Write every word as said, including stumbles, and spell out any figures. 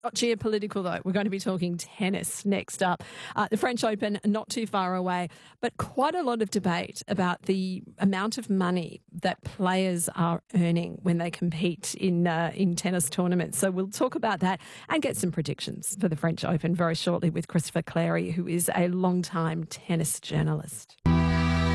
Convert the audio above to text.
Not geopolitical, though. We're going to be talking tennis next up. Uh, the French Open, not too far away, but quite a lot of debate about the amount of money that players are earning when they compete in uh, in tennis tournaments. So we'll talk about that and get some predictions for the French Open very shortly with Christopher Clarey, who is a long-time tennis journalist.